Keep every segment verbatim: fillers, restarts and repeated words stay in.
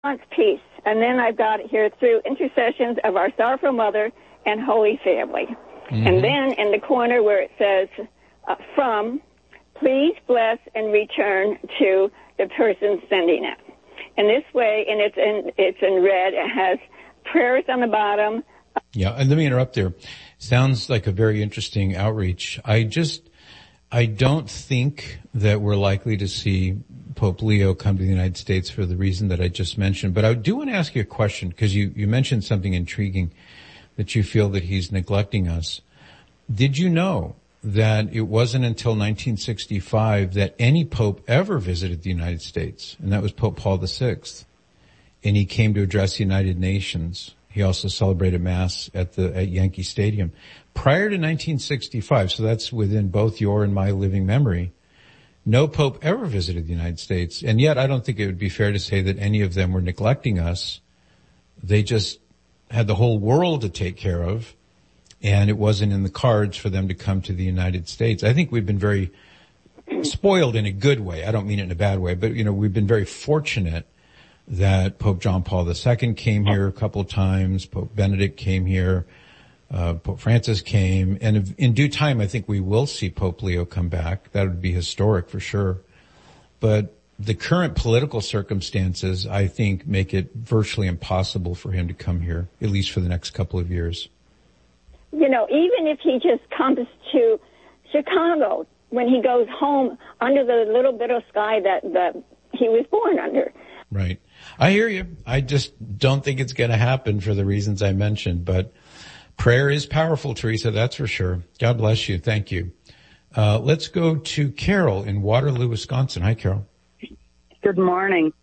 wants peace. And then I've got it here through intercessions of our Sorrowful Mother and Holy Family. Mm-hmm. And then in the corner where it says uh, from, please bless and return to the person sending it. And this way, and it's in, it's in red, it has prayers on the bottom. Yeah, and let me interrupt there. Sounds like a very interesting outreach. I just, I don't think that we're likely to see Pope Leo come to the United States for the reason that I just mentioned. But I do want to ask you a question, because you, you mentioned something intriguing, that you feel that he's neglecting us. Did you know that it wasn't until nineteen sixty-five that any pope ever visited the United States? And that was Pope Paul the Sixth. And he came to address the United Nations. He also celebrated Mass at the, at Yankee Stadium. Prior to nineteen sixty-five, so that's within both your and my living memory, no pope ever visited the United States. And yet I don't think it would be fair to say that any of them were neglecting us. They just had the whole world to take care of, and it wasn't in the cards for them to come to the United States. I think we've been very spoiled in a good way. I don't mean it in a bad way, but, you know, we've been very fortunate that Pope John Paul the Second came here a couple of times. Pope Benedict came here. Uh, Pope Francis came. And in due time, I think we will see Pope Leo come back. That would be historic for sure. But the current political circumstances, I think, make it virtually impossible for him to come here, at least for the next couple of years. You know, even if he just comes to Chicago when he goes home under the little bit of sky that, that he was born under. Right. I hear you. I just don't think it's going to happen for the reasons I mentioned. But prayer is powerful, Teresa, that's for sure. God bless you. Thank you. Uh, let's go to Carol in Waterloo, Wisconsin. Hi, Carol. Good morning.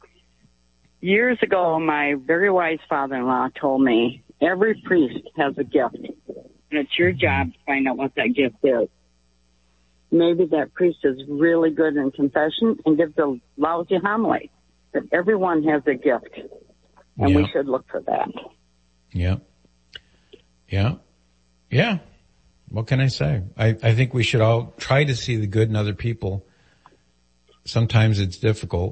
Years ago, my very wise father-in-law told me every priest has a gift, and it's your job to find out what that gift is. Maybe that priest is really good in confession and gives a lousy homily, but everyone has a gift, and yeah. we should look for that. Yeah. Yeah. Yeah. What can I say? I, I think we should all try to see the good in other people. Sometimes it's difficult.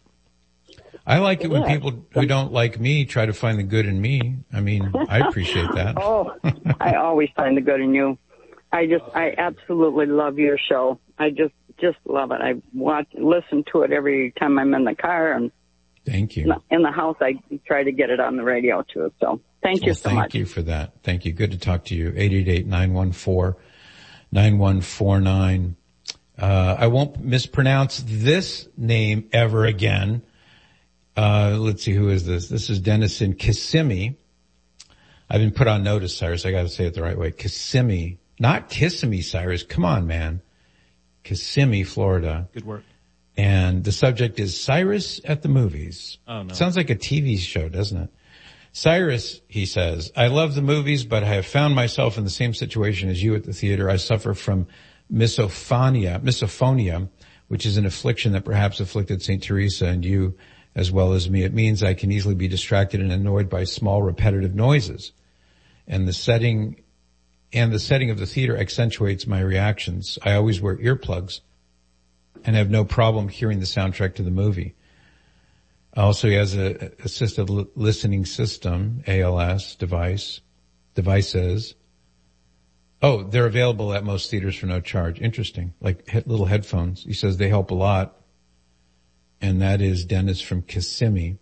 I like it when yeah. people who don't like me try to find the good in me. I mean, I appreciate that. Oh, I always find the good in you. I just, I absolutely love your show. I just, just love it. I watch, listen to it every time I'm in the car, and thank you. In the house, I try to get it on the radio too. So thank well, you so thank much. Thank you for that. Thank you. Good to talk to you. eight eight eight, nine one four, nine one four nine. Uh, I won't mispronounce this name ever again. Uh, let's see, who is this? This is Dennis in Kissimmee. I've been put on notice, Cyrus. I gotta say it the right way. Kissimmee. Not Kissimmee, Cyrus. Come on, man. Kissimmee, Florida. Good work. And the subject is Cyrus at the movies. Oh, no. Sounds like a T V show, doesn't it? Cyrus, he says, I love the movies, but I have found myself in the same situation as you at the theater. I suffer from misophonia, misophonia, which is an affliction that perhaps afflicted Saint Teresa and you as well as me. It means I can easily be distracted and annoyed by small repetitive noises. And the setting, and the setting of the theater accentuates my reactions. I always wear earplugs and have no problem hearing the soundtrack to the movie. Also, he has a assisted listening system, A L S device, devices. Oh, they're available at most theaters for no charge. Interesting. Like little headphones. He says they help a lot. And that is Dennis from Kissimmee.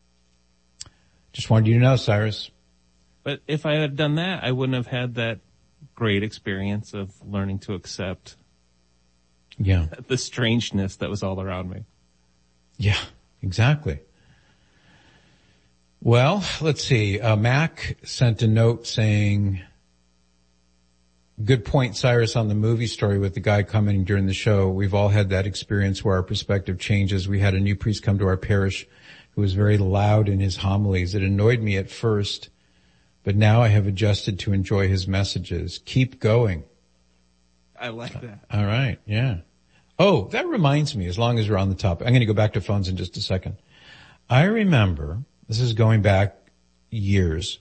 Just wanted you to know, Cyrus. But if I had done that, I wouldn't have had that great experience of learning to accept yeah. the strangeness that was all around me. Yeah, exactly. Well, let's see. Uh, Mac sent a note saying, good point, Cyrus, on the movie story with the guy commenting during the show. We've all had that experience where our perspective changes. We had a new priest come to our parish who was very loud in his homilies. It annoyed me at first, but now I have adjusted to enjoy his messages. Keep going. I like that. All right. Yeah. Oh, that reminds me, as long as we're on the topic, I'm going to go back to phones in just a second. I remember, this is going back years,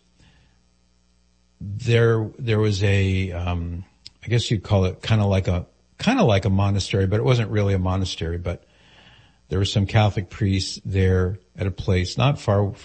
there, there was a, um, I guess you'd call it kind of like a, kind of like a monastery, but it wasn't really a monastery, but, there were some Catholic priests there at a place not far